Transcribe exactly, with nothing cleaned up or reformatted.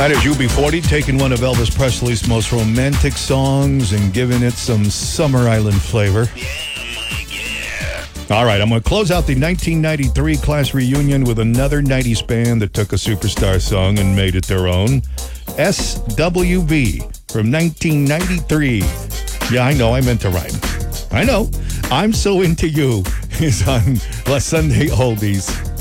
That is U B forty taking one of Elvis Presley's most romantic songs and giving it some Summer Island flavor. Yeah, Mike, yeah. All right, I'm going to close out the nineteen ninety-three class reunion with another nineties band that took a superstar song and made it their own. S W V from nineteen ninety-three. Yeah, I know, I meant to rhyme. I know. I'm So Into You is on La Sunday Oldies.